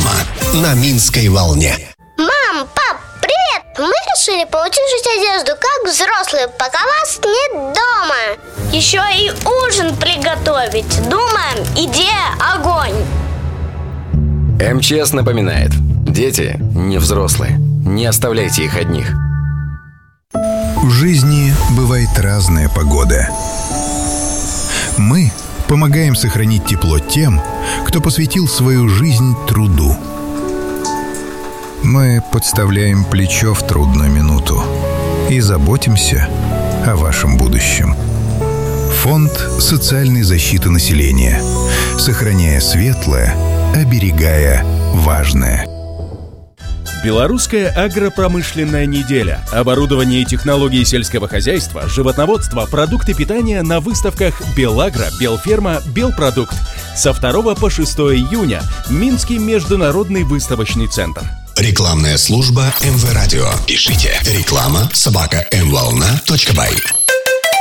Реклама на Минской волне. Мам, пап, привет! Мы решили поучить одежду как взрослые, пока вас нет дома. Еще и ужин приготовить. Думаем, идея огонь. МЧС напоминает: дети не взрослые, не оставляйте их одних. В жизни бывает разная погода. Мы помогаем сохранить тепло тем, кто посвятил свою жизнь труду. Мы подставляем плечо в трудную минуту и заботимся о вашем будущем. Фонд социальной защиты населения. Сохраняя светлое, оберегая важное. Белорусская агропромышленная неделя. Оборудование и технологии сельского хозяйства, животноводство, продукты питания на выставках «Белагро», «Белферма», «Белпродукт». Со 2 по 6 июня. Минский международный выставочный центр. Рекламная служба МВ Радио. Пишите: реклама@mvolna.by.